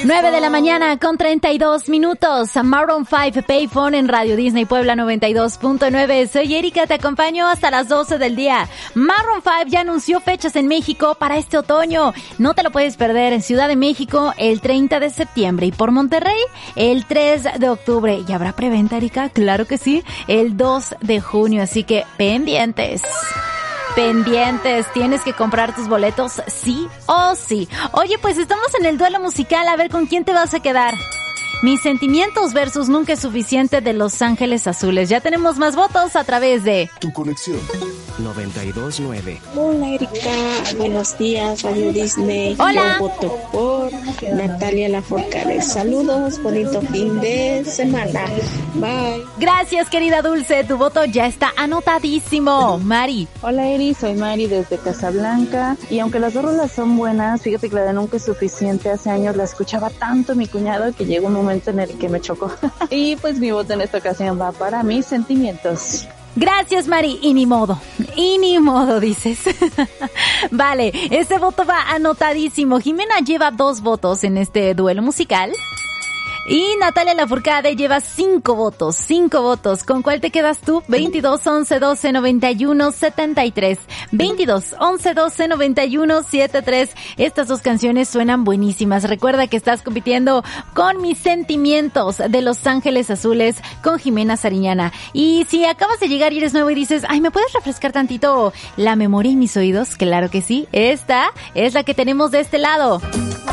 9 de la mañana con 32 minutos. Maroon 5 Payphone en Radio Disney Puebla 92.9. Soy Erika, te acompaño hasta las 12 del día. Maroon 5 ya anunció fechas en México para este otoño. No te lo puedes perder. En Ciudad de México el 30 de septiembre y por Monterrey el 3 de octubre. ¿Y habrá preventa, Erika? Claro que sí. El 2 de junio. Así que pendientes. Tienes que comprar tus boletos sí o sí. Oye, pues estamos en el duelo musical, a ver con quién te vas a quedar. Mis sentimientos versus Nunca es suficiente de Los Ángeles Azules. Ya tenemos más votos a través de Tu Conexión 92.9. Hola Erika, buenos días, Radio Disney. Hola. Yo voto por Natalia Lafourcade. Saludos, bonito fin de semana. Bye. Gracias, querida Dulce, tu voto ya está anotadísimo. Mari. Hola Eri, soy Mari desde Casablanca y aunque las dos rolas son buenas, fíjate que la de Nunca es suficiente, hace años la escuchaba tanto mi cuñado que llegó un momento en el que me chocó. Y pues mi voto en esta ocasión va para Mis Sentimientos. Gracias, Mari. Y ni modo, dices. Vale, este voto va anotadísimo. Jimena lleva 2 votos en este duelo musical. Y Natalia Lafourcade lleva 5 votos. ¿Con cuál te quedas tú? 22 11 12 91 73. 22 11 12 91 73. Estas 2 canciones suenan buenísimas. Recuerda que estás compitiendo con Mis Sentimientos de Los Ángeles Azules con Jimena Sariñana. Y si acabas de llegar y eres nuevo y dices, ay, ¿me puedes refrescar tantito la memoria y mis oídos? Claro que sí. Esta es la que tenemos de este lado.